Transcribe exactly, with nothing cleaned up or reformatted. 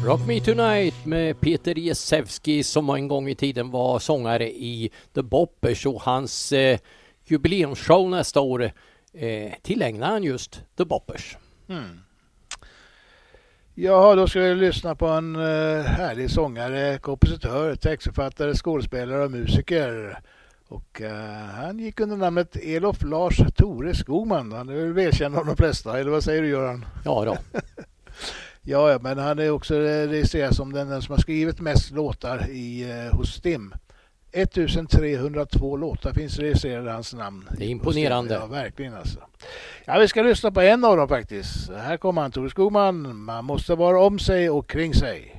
Rock Me Tonight med Peter Jezewski som en gång i tiden var sångare i The Boppers, och hans eh, jubileumsshow nästa år eh, tillägnar han just The Boppers. Mm. Ja, då ska vi lyssna på en eh, härlig sångare, kompositör, textförfattare, skådespelare och musiker. Och eh, han gick under namnet Elof Lars Tore Skogman. Han är väl välkänd av de flesta, eller vad säger du, Göran? Ja då. Ja, ja, men han är också registrerad som den som har skrivit mest låtar i, eh, hos Stim. ettusentrehundratvå låtar finns registrerade i hans namn. Det är imponerande. Ja, verkligen alltså. Ja, vi ska lyssna på en av dem faktiskt. Här kommer han, Tore Skogman. Man måste vara om sig och kring sig.